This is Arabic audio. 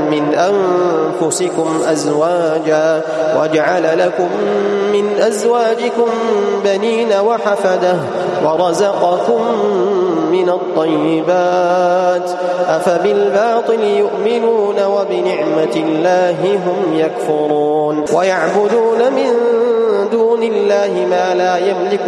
من أنفسكم أزواجا وجعل لكم من أزواجكم بنين وحفدة ورزقكم من الطيبات أفبالباطل يؤمنون وبنعمة الله هم يكفرون ويعبدون من دون الله ما لا يملك